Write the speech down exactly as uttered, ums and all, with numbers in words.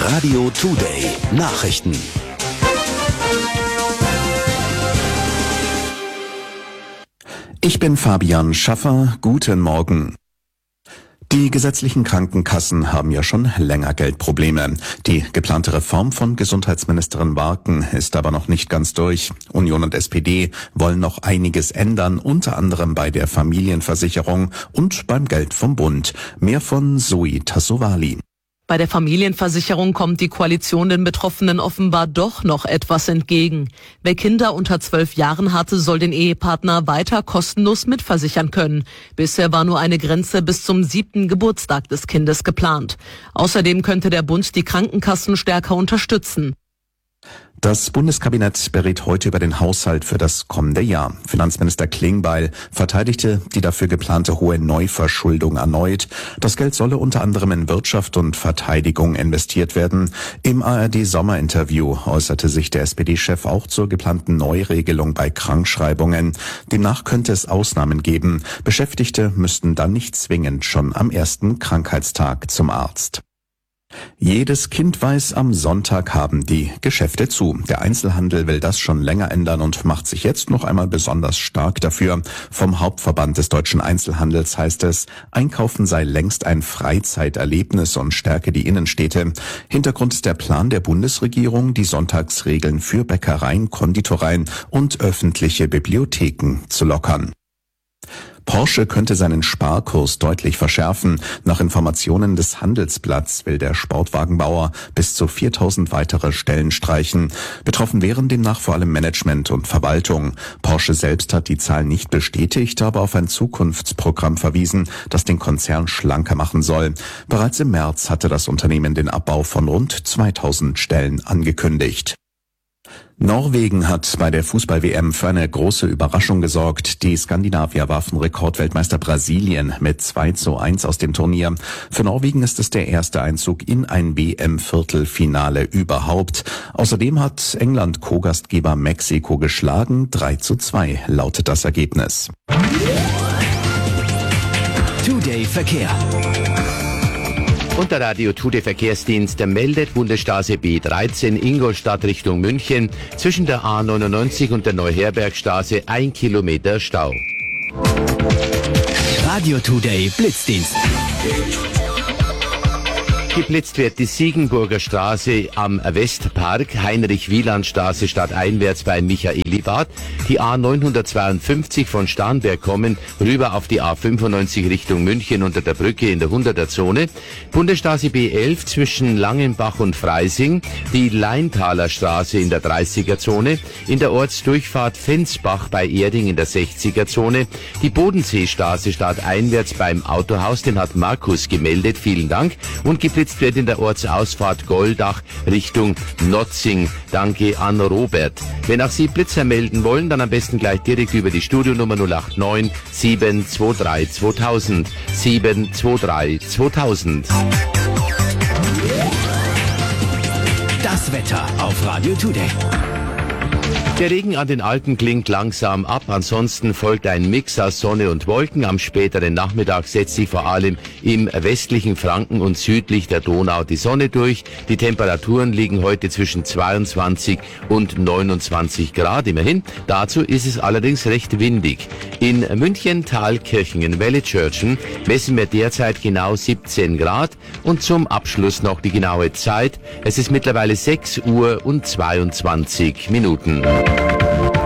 Radio Today Nachrichten. Ich bin Fabian Schaffer. Guten Morgen. Die gesetzlichen Krankenkassen haben ja schon länger Geldprobleme. Die geplante Reform von Gesundheitsministerin Warken ist aber noch nicht ganz durch. Union und S P D wollen noch einiges ändern, unter anderem bei der Familienversicherung und beim Geld vom Bund. Mehr von Zoe Tassovali. Bei der Familienversicherung kommt die Koalition den Betroffenen offenbar doch noch etwas entgegen. Wer Kinder unter zwölf Jahren hatte, soll den Ehepartner weiter kostenlos mitversichern können. Bisher war nur eine Grenze bis zum siebten Geburtstag des Kindes geplant. Außerdem könnte der Bund die Krankenkassen stärker unterstützen. Das Bundeskabinett berät heute über den Haushalt für das kommende Jahr. Finanzminister Klingbeil verteidigte die dafür geplante hohe Neuverschuldung erneut. Das Geld solle unter anderem in Wirtschaft und Verteidigung investiert werden. Im A R D-Sommerinterview äußerte sich der S P D-Chef auch zur geplanten Neuregelung bei Krankschreibungen. Demnach könnte es Ausnahmen geben. Beschäftigte müssten dann nicht zwingend schon am ersten Krankheitstag zum Arzt. Jedes Kind weiß, am Sonntag haben die Geschäfte zu. Der Einzelhandel will das schon länger ändern und macht sich jetzt noch einmal besonders stark dafür. Vom Hauptverband des deutschen Einzelhandels heißt es, Einkaufen sei längst ein Freizeiterlebnis und stärke die Innenstädte. Hintergrund ist der Plan der Bundesregierung, die Sonntagsregeln für Bäckereien, Konditoreien und öffentliche Bibliotheken zu lockern. Porsche könnte seinen Sparkurs deutlich verschärfen. Nach Informationen des Handelsblatts will der Sportwagenbauer bis zu viertausend weitere Stellen streichen. Betroffen wären demnach vor allem Management und Verwaltung. Porsche selbst hat die Zahl nicht bestätigt, aber auf ein Zukunftsprogramm verwiesen, das den Konzern schlanker machen soll. Bereits im März hatte das Unternehmen den Abbau von rund zweitausend Stellen angekündigt. Norwegen hat bei der Fußball-W M für eine große Überraschung gesorgt. Die Skandinavier warfen Rekordweltmeister Brasilien mit zwei zu eins aus dem Turnier. Für Norwegen ist es der erste Einzug in ein W M-Viertelfinale überhaupt. Außerdem hat England Co-Gastgeber Mexiko geschlagen. drei zu zwei lautet das Ergebnis. Today Verkehr. Und der Radio Today Verkehrsdienst meldet Bundesstraße B dreizehn Ingolstadt Richtung München zwischen der A neunundneunzig und der Neuherbergstraße ein Kilometer Stau. Radio Today Blitzdienst. Geblitzt wird die Siegenburger Straße am Westpark, Heinrich-Wieland-Straße stadteinwärts bei Michaelibad, die A neunhundertzweiundfünfzig von Starnberg kommen, rüber auf die A fünfundneunzig Richtung München unter der Brücke in der hunderter Zone, Bundesstraße B elf zwischen Langenbach und Freising, die Leintaler Straße in der dreißiger Zone, in der Ortsdurchfahrt Fensbach bei Erding in der sechziger Zone, die Bodenseestraße stadteinwärts beim Autohaus, den hat Markus gemeldet, vielen Dank, und geblitzt wird in der Ortsausfahrt Goldach Richtung Notzing. Danke an Robert. Wenn auch Sie Blitzer melden wollen, dann am besten gleich direkt über die Studionummer null acht neun sieben zwei drei zweitausend. sieben zwei drei zweitausend. Das Wetter auf Radio Today. Der Regen an den Alpen klingt langsam ab, ansonsten folgt ein Mix aus Sonne und Wolken. Am späteren Nachmittag setzt sich vor allem im westlichen Franken und südlich der Donau die Sonne durch. Die Temperaturen liegen heute zwischen zweiundzwanzig und neunundzwanzig Grad, immerhin. Dazu ist es allerdings recht windig. In München, Thalkirchen, in Wellitzschörtchen messen wir derzeit genau siebzehn Grad. Und zum Abschluss noch die genaue Zeit. Es ist mittlerweile sechs Uhr und zweiundzwanzig Minuten.